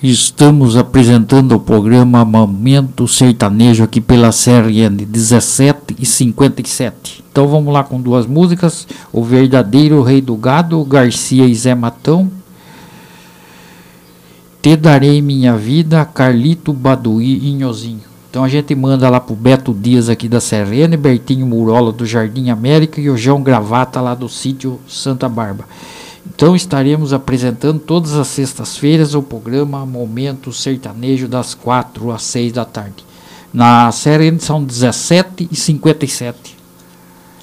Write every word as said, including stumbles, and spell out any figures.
Estamos apresentando o programa Momento Sertanejo aqui pela C R N dezessete e cinquenta e sete. Então vamos lá com duas músicas: O Verdadeiro Rei do Gado, Garcia e Zé Matão. Te Darei Minha Vida, Carlito Baduí e Nhozinho. Então a gente manda lá pro Beto Dias aqui da C R N, Bertinho Murola do Jardim América e o João Gravata lá do sítio Santa Bárbara. Então estaremos apresentando todas as sextas-feiras o programa Momento Sertanejo das quatro às seis da tarde. Na C R N são dezessete e cinquenta e sete.